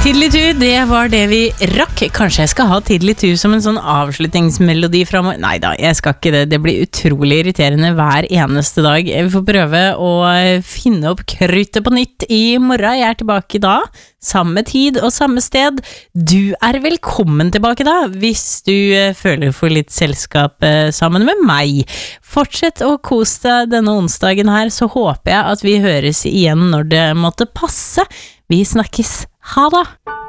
Tidlig tur, det var det vi rakk. Kanskje jeg skal ha tidlig tur som en sånn avslutningsmelodi fremover. Neida, jeg skal ikke det. Det blir utrolig irriterende hver eneste dag. Vi får prøve å finne opp kruttet på nytt i morgen. Jeg er tilbake da, samme tid og samme sted. Du er velkommen tilbake da, hvis du føler for litt selskap sammen med meg. Fortsett å kose deg denne onsdagen her, så håper jeg at vi høres igjen når det måtte passe. Vi snakkes. Ha det!